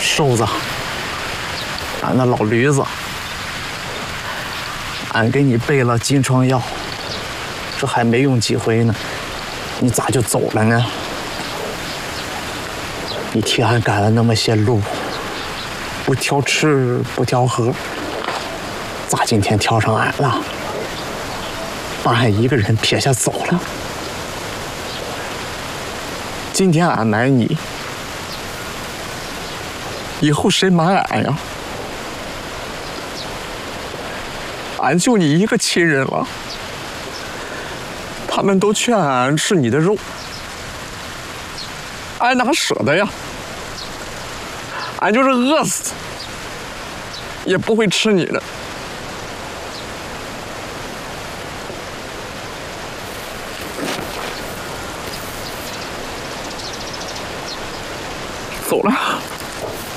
瘦子，俺那老驴子，俺给你备了金疮药，这还没用几回呢，你咋就走了呢？你替俺赶了那么些路，不挑吃不挑喝，咋今天挑上俺了？把俺一个人撇下走了。今天俺埋你，以后谁埋俺呀？俺就你一个亲人了，他们都劝俺吃你的肉，俺哪舍得呀？俺就是饿死，也不会吃你的。走了。